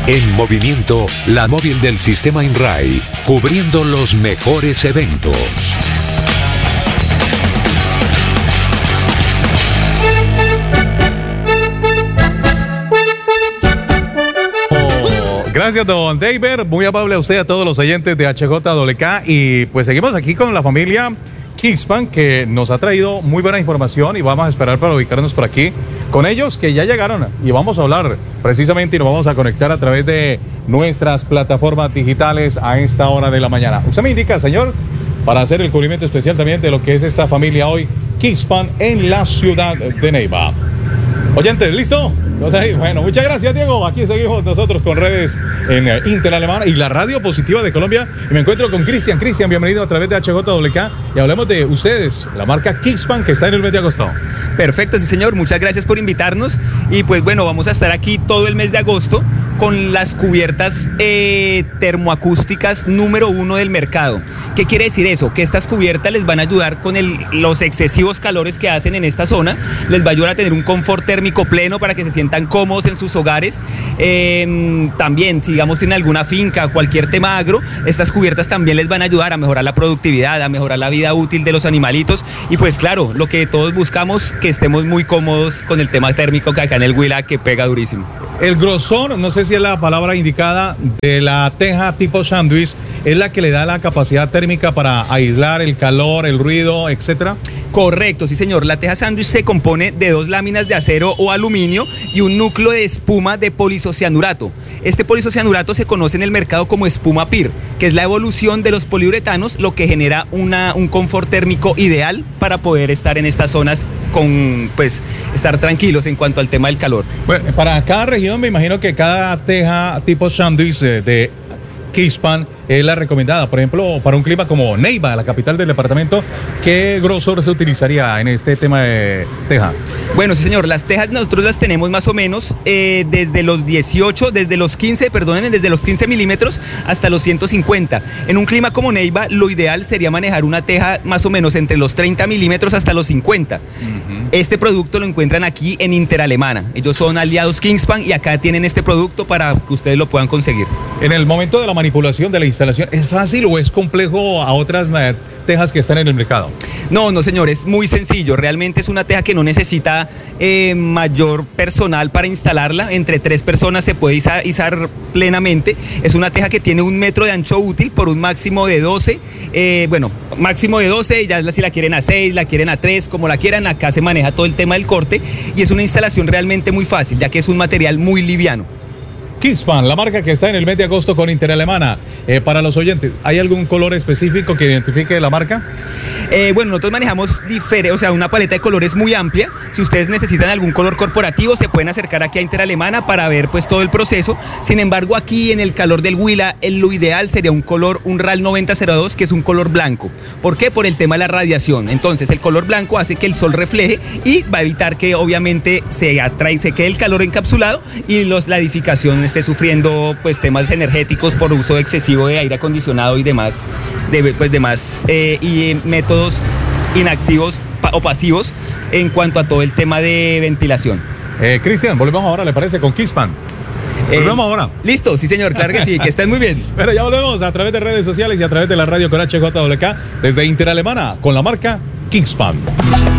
En movimiento, la móvil del sistema INRAI, cubriendo los mejores eventos. Gracias, don David. Muy amable a usted, a todos los oyentes de HJWK. Y pues seguimos aquí con la familia Kingspan, que nos ha traído muy buena información y vamos a esperar para ubicarnos por aquí con ellos, que ya llegaron y vamos a hablar precisamente y nos vamos a conectar a través de nuestras plataformas digitales a esta hora de la mañana. Usted me indica, señor, para hacer el cubrimiento especial también de lo que es esta familia hoy, Kingspan, en la ciudad de Neiva. Oyentes, ¿listo? Bueno, muchas gracias, Diego. Aquí seguimos nosotros con redes en Interalemana y la Radio Positiva de Colombia. Y me encuentro con Cristian. Cristian, bienvenido a través de HJWK. Y hablemos de ustedes, la marca Kingspan, que está en el mes de agosto. Perfecto, sí, señor. Muchas gracias por invitarnos. Y pues bueno, vamos a estar aquí todo el mes de agosto con las cubiertas termoacústicas número 1 del mercado. ¿Qué quiere decir eso? Que estas cubiertas les van a ayudar con los excesivos calores que hacen en esta zona, les va a ayudar a tener un confort térmico pleno para que se sientan cómodos en sus hogares. También, si digamos tienen alguna finca, cualquier tema agro, estas cubiertas también les van a ayudar a mejorar la productividad, a mejorar la vida útil de los animalitos y pues claro, lo que todos buscamos, que estemos muy cómodos con el tema térmico que acá en el Huila que pega durísimo. El grosor, no sé si es la palabra indicada, de la teja tipo sándwich, es la que le da la capacidad térmica para aislar el calor, el ruido, etcétera. Correcto, sí, señor. La teja sándwich se compone de 2 láminas de acero o aluminio y un núcleo de espuma de polisocianurato. Este polisocianurato se conoce en el mercado como espuma PIR, que es la evolución de los poliuretanos, lo que genera un confort térmico ideal para poder estar en estas zonas estar tranquilos en cuanto al tema del calor. Bueno, para cada región me imagino que cada teja tipo sándwich de Kingspan es la recomendada. Por ejemplo, para un clima como Neiva, la capital del departamento, ¿qué grosor se utilizaría en este tema de teja? Bueno, sí, señor, las tejas nosotros las tenemos más o menos desde los 15 milímetros hasta los 150. En un clima como Neiva, lo ideal sería manejar una teja más o menos entre los 30 milímetros hasta los 50. Este producto lo encuentran aquí en Interalemana. Ellos son aliados Kingspan y acá tienen este producto para que ustedes lo puedan conseguir. En el momento de la manipulación de la instalación, ¿es fácil o es complejo a otras tejas que están en el mercado? No, señor, es muy sencillo. Realmente es una teja que no necesita mayor personal para instalarla. Entre 3 personas se puede izar plenamente. Es una teja que tiene 1 metro de ancho útil por un máximo de 12. Máximo de 12, ya si la quieren a 6, la quieren a 3, como la quieran. Acá se maneja todo el tema del corte y es una instalación realmente muy fácil, ya que es un material muy liviano. Kingspan, la marca que está en el mes de agosto con Interalemana. Para los oyentes, ¿hay algún color específico que identifique la marca? Nosotros manejamos una paleta de colores muy amplia. Si ustedes necesitan algún color corporativo, se pueden acercar aquí a Interalemana para ver pues todo el proceso. Sin embargo, aquí en el calor del Huila, lo ideal sería un RAL 9002, que es un color blanco. ¿Por qué? Por el tema de la radiación. Entonces, el color blanco hace que el sol refleje y va a evitar que obviamente se quede el calor encapsulado y la edificación esté sufriendo pues temas energéticos por uso excesivo de aire acondicionado y demás, y métodos inactivos o pasivos en cuanto a todo el tema de ventilación. Cristian, volvemos ahora, ¿le parece? Con Kingspan. Volvemos ahora. Listo, sí, señor, claro que sí, que estén muy bien. Pero ya volvemos a través de redes sociales y a través de la radio con HJWK desde Interalemana con la marca Kingspan.